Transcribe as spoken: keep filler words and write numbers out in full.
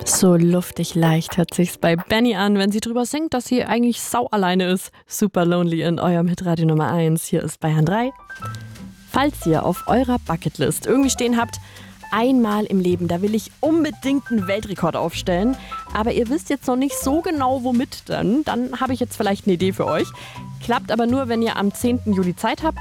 So luftig leicht hört sich's bei Benny an, wenn sie drüber singt, dass sie eigentlich sau alleine ist. Super Lonely in eurem Hitradio Nummer eins. Hier ist Bayern drei. Falls ihr auf eurer Bucketlist irgendwie stehen habt, einmal im Leben, da will ich unbedingt einen Weltrekord aufstellen, aber ihr wisst jetzt noch nicht so genau womit dann, dann habe ich jetzt vielleicht eine Idee für euch. Klappt aber nur, wenn ihr am zehnten Juli Zeit habt.